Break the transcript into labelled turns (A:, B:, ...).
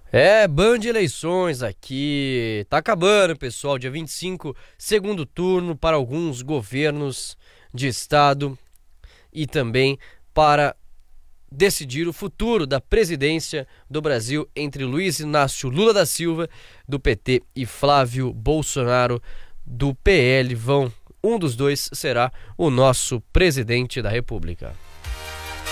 A: Band de eleições aqui. Tá acabando, pessoal. Dia 25, segundo turno para alguns governos de estado e também para decidir o futuro da presidência do Brasil entre Luiz Inácio Lula da Silva, do PT, e Flávio Bolsonaro, do PL. Um dos dois será o nosso presidente da República.